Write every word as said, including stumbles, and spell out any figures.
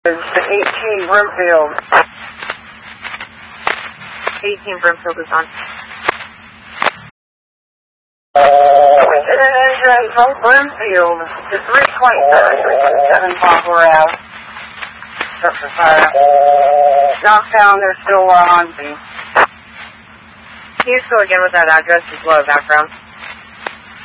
To eighteen Brimfield. eighteen Brimfield is on. Engine from Brimfield to three twenty-seven, three twenty-seven Poplar Ave. Structure fire. Knockdown, they're still uh, on scene. Can you just go again with that address as well as background?